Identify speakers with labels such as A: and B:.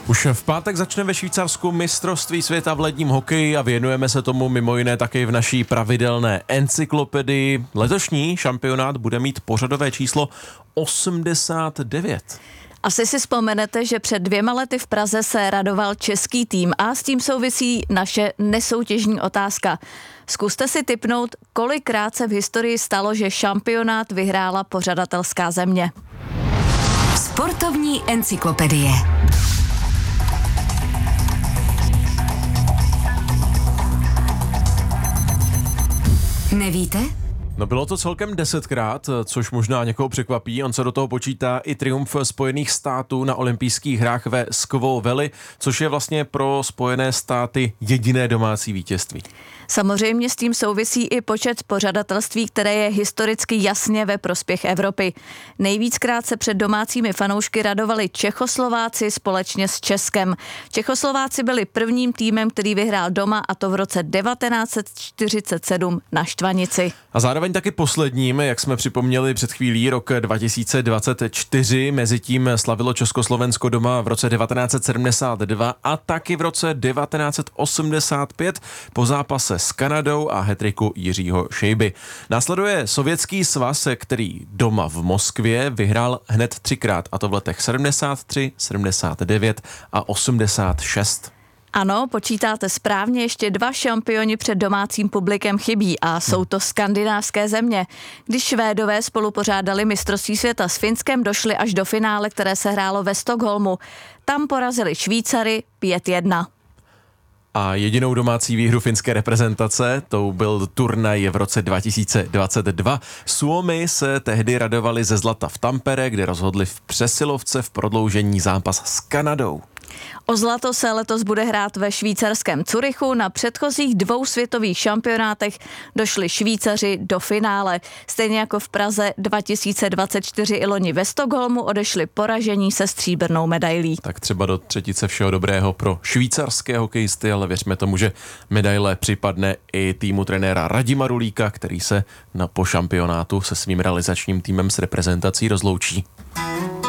A: Už v pátek začne ve Švýcarsku mistrovství světa v ledním hokeji a věnujeme se tomu mimo jiné taky v naší pravidelné encyklopedii. Letošní šampionát bude mít pořadové číslo 89.
B: Asi si vzpomenete, že před 2 lety v Praze se radoval český tým a s tím souvisí naše nesoutěžní otázka. Zkuste si tipnout, kolikrát se v historii stalo, že šampionát vyhrála pořadatelská země.
C: Sportovní encyklopedie. Nevíte?
A: No bylo to celkem 10krát, což možná někoho překvapí. On se do toho počítá i triumf Spojených států na olympijských hrách ve Squaw Valley, což je vlastně pro Spojené státy jediné domácí vítězství.
B: Samozřejmě s tím souvisí i počet pořadatelství, které je historicky jasně ve prospěch Evropy. Nejvíckrát se před domácími fanoušky radovali Čechoslováci společně s Českem. Čechoslováci byli prvním týmem, který vyhrál doma, a to v roce 1947 na Štvanici.
A: A zároveň taky posledním, jak jsme připomněli před chvílí, rok 2024, mezitím slavilo Československo doma v roce 1972 a taky v roce 1985 po zápase s Kanadou a hat-tricku Jiřího Šejby. Následuje Sovětský svaz, který doma v Moskvě vyhrál hned 3krát, a to v letech 73, 79 a 86.
B: Ano, počítáte správně, ještě 2 šampioni před domácím publikem chybí a jsou to skandinávské země. Když Švédové spolupořádali mistrovství světa s Finskem, došli až do finále, které se hrálo ve Stockholmu. Tam porazili Švýcary 5-1.
A: A jedinou domácí výhru finské reprezentace, to byl turnaj v roce 2022. Suomi se tehdy radovali ze zlata v Tampere, kde rozhodli v přesilovce v prodloužení zápas s Kanadou.
B: O zlato se letos bude hrát ve švýcarském Curychu. Na předchozích 2 světových šampionátech došli Švýcaři do finále. Stejně jako v Praze 2024 i loni ve Stockholmu odešli poražení se stříbrnou medailí.
A: Tak třeba do třetice všeho dobrého pro švýcarské hokejisty, ale věřme tomu, že medaile připadne i týmu trenéra Radima Rulíka, který se po šampionátu se svým realizačním týmem s reprezentací rozloučí.